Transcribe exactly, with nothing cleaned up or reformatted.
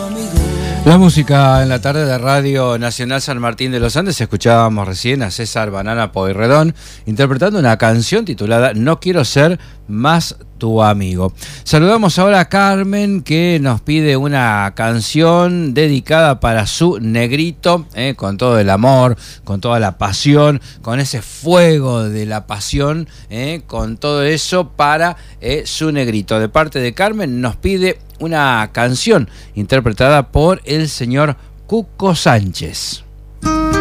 La música en la tarde de Radio Nacional San Martín de los Andes. Escuchábamos recién a César Banana Pueyrredón interpretando una canción titulada No quiero ser más tu amigo. Saludamos ahora a Carmen, que nos pide una canción dedicada para su negrito, eh, con todo el amor, con toda la pasión, con ese fuego de la pasión, eh, con todo eso para eh, su negrito. De parte de Carmen nos pide una canción interpretada por el señor Cuco Sánchez.